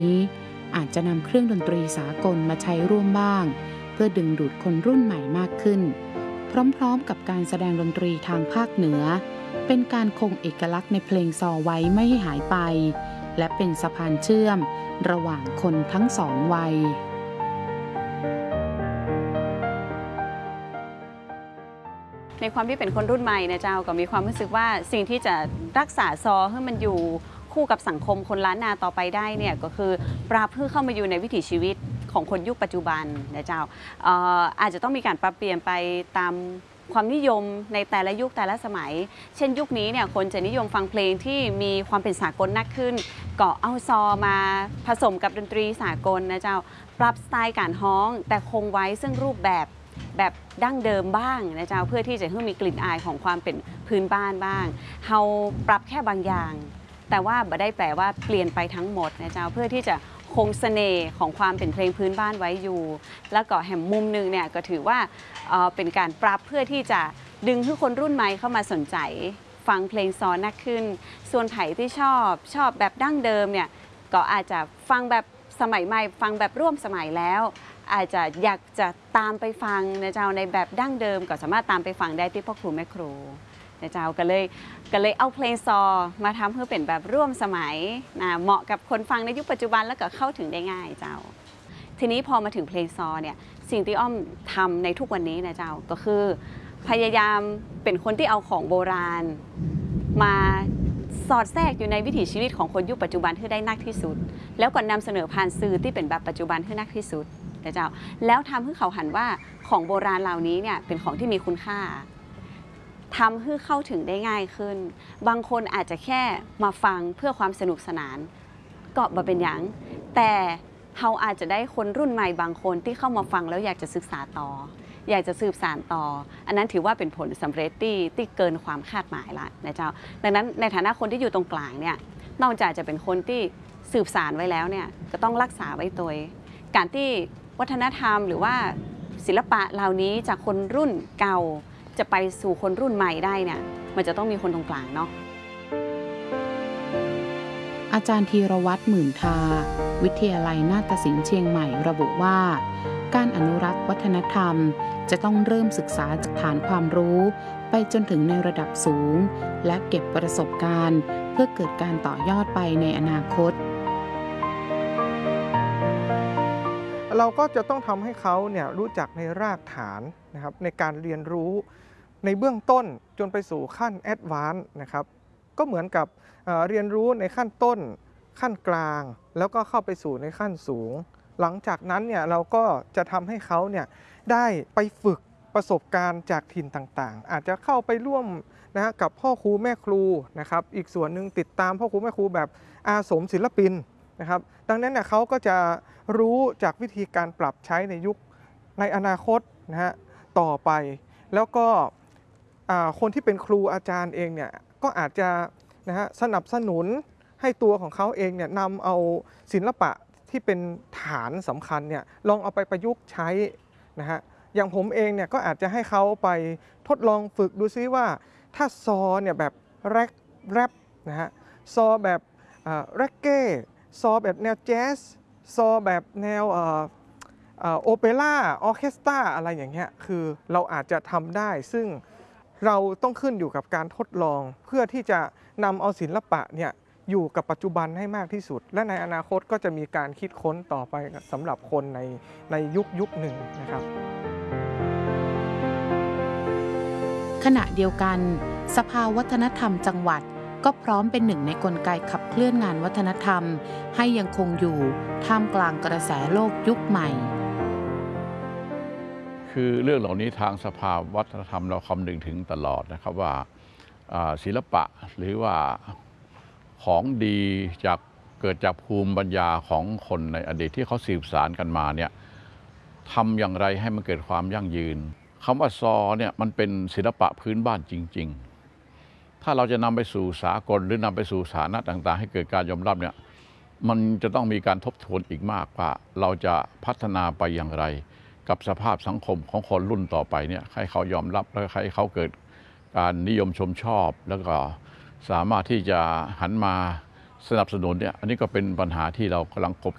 นี้อาจจะนำเครื่องดนตรีสากลมาใช้ร่วมบ้างเพื่อดึงดูดคนรุ่นใหม่มากขึ้นพร้อมๆกับการแสดงดนตรีทางภาคเหนือเป็นการคงเอกลักษณ์ในเพลงซอไว้ไม่ให้หายไปและเป็นสะพานเชื่อมระหว่างคนทั้งสองวัยในความที่เป็นคนรุ่นใหม่นะเจ้าก็มีความรู้สึกว่าสิ่งที่จะรักษาซอให้มันอยู่คู่กับสังคมคนล้านนาต่อไปได้เนี่ยก็คือปรับเพื่อเข้ามาอยู่ในวิถีชีวิตของคนยุคปัจจุบันนะเจ้าอาจจะต้องมีการปรับเปลี่ยนไปตามความนิยมในแต่ละยุคแต่ละสมัยเช่นยุคนี้เนี่ยคนจะนิยมฟังเพลงที่มีความเป็นสากลนักขึ้นก็เอาซอมาผสมกับดนตรีสากลนะเจ้าปรับสไตล์การฮ้องแต่คงไว้ซึ่งรูปแบบดั้งเดิมบ้างนะเจ้าเพื่อที่จะให้มีกลิ่นอายของความเป็นพื้นบ้านบ้างเฮาปรับแค่บางอย่างแต่ว่าไม่ได้แปลว่าเปลี่ยนไปทั้งหมดนะเจ้าเพื่อที่จะคงเสน่ห์ของความเป็นเพลงพื้นบ้านไว้อยู่แล้วก็แห่งมุมหนึ่งเนี่ยก็ถือว่าเป็นการปรับเพื่อที่จะดึงให้คนรุ่นใหม่เข้ามาสนใจฟังเพลงซอนักขึ้นส่วนไผ่ที่ชอบแบบดั้งเดิมเนี่ยก็อาจจะฟังแบบสมัยใหม่ฟังแบบร่วมสมัยแล้วอาจจะอยากจะตามไปฟังนะเจ้าในแบบดั้งเดิมก็สามารถตามไปฟังได้ที่พ่อครูแม่ครูนะเจ้าก็เลยเอาเพลงซอมาทำให้เป็นแบบร่วมสมัยนะเหมาะกับคนฟังในยุคปัจจุบันแล้วก็เข้าถึงได้ง่ายเจ้าทีนี้พอมาถึงเพลงซอเนี่ยสิ่งที่อ้อมทำในทุกวันนี้นะเจ้าก็คือพยายามเป็นคนที่เอาของโบราณมาสอดแทรกอยู่ในวิถีชีวิตของคนยุคปัจจุบันให้ได้นักที่สุดแล้วก็นำเสนอผ่านสื่อที่เป็นแบบปัจจุบันให้นักที่สุดนะเจ้าแล้วทำให้เขาหันว่าของโบราณเหล่านี้เนี่ยเป็นของที่มีคุณค่าทำให้เข้าถึงได้ง่ายขึ้นบางคนอาจจะแค่มาฟังเพื่อความสนุกสนานก็บ่เป็นหยังแต่เขาอาจจะได้คนรุ่นใหม่บางคนที่เข้ามาฟังแล้วอยากจะศึกษาต่ออยากจะสืบสานต่ออันนั้นถือว่าเป็นผลสำเร็จที่เกินความคาดหมายละนะเจ้าดังนั้นในฐานะคนที่อยู่ตรงกลางเนี่ยนอกจากจะเป็นคนที่สืบสานไว้แล้วเนี่ยก็ต้องรักษาไว้ตัวการที่วัฒนธรรมหรือว่าศิลปะเหล่านี้จากคนรุ่นเก่าจะไปสู่คนรุ่นใหม่ได้เนี่ยมันจะต้องมีคนตรงกลางเนาะอาจารย์ธีรวัตรหมื่นทาวิทยาลัยนาฏศิลป์เชียงใหม่ระบุว่าการอนุรักษ์วัฒนธรรมจะต้องเริ่มศึกษาจากฐานความรู้ไปจนถึงในระดับสูงและเก็บประสบการณ์เพื่อเกิดการต่อยอดไปในอนาคตเราก็จะต้องทำให้เขาเนี่ยรู้จักในรากฐานนะครับในการเรียนรู้ในเบื้องต้นจนไปสู่ขั้นแอดวานซ์นะครับก็เหมือนกับเรียนรู้ในขั้นต้นขั้นกลางแล้วก็เข้าไปสู่ในขั้นสูงหลังจากนั้นเนี่ยเราก็จะทำให้เขาเนี่ยได้ไปฝึกประสบการณ์จากถิ่นต่างๆอาจจะเข้าไปร่วมนะกับพ่อครูแม่ครูนะครับอีกส่วนหนึ่งติดตามพ่อครูแม่ครูแบบอาสมศิลปินนะครับดังนั้นเนี่ยเขาก็จะรู้จากวิธีการปรับใช้ในยุคในอนาคตนะฮะต่อไปแล้วก็คนที่เป็นครูอาจารย์เองเนี่ยก็อาจจะนะฮะสนับสนุนให้ตัวของเขาเองเนี่ยนำเอาศิลปะที่เป็นฐานสำคัญเนี่ยลองเอาไปประยุกต์ใช้นะฮะอย่างผมเองเนี่ยก็อาจจะให้เขาไปทดลองฝึกดูซิว่าถ้าซอเนี่ยแบบแรปนะฮะซอแบบแร็กเก้ซอแบบแนวแจ๊สซอแบบแนวโอเปร่าออร์เคสตราอะไรอย่างเงี้ยคือเราอาจจะทำได้ซึ่งเราต้องขึ้นอยู่กับการทดลองเพื่อที่จะนำเอาศิลปะเนี่ยอยู่กับปัจจุบันให้มากที่สุดและในอนาคตก็จะมีการคิดค้นต่อไปสำหรับคนในยุคหนึ่งนะครับขณะเดียวกันสภาวัฒนธรรมจังหวัดก็พร้อมเป็นหนึ่งในกลไกขับเคลื่อนงานวัฒนธรรมให้ยังคงอยู่ท่ามกลางกระแสโลกยุคใหม่คือเรื่องเหล่านี้ทางสภาวัฒนธรรมเราคำนึงถึงตลอดนะครับว่าศิลปะหรือว่าของดีเกิดจากภูมิปัญญาของคนในอดีตที่เขาสืบสานกันมาเนี่ยทำอย่างไรให้มันเกิดความยั่งยืนคำว่าซอเนี่ยมันเป็นศิลปะพื้นบ้านจริงๆถ้าเราจะนำไปสู่สากลหรือนำไปสู่สถานะต่างๆให้เกิดการยอมรับเนี่ยมันจะต้องมีการทบทวนอีกมากว่าเราจะพัฒนาไปอย่างไรกับสภาพสังคมของคนรุ่นต่อไปเนี่ยให้เขายอมรับและให้เขาเกิดการนิยมชมชอบแล้วก็สามารถที่จะหันมาสนับสนุนเนี่ยอันนี้ก็เป็นปัญหาที่เรากำลังคบ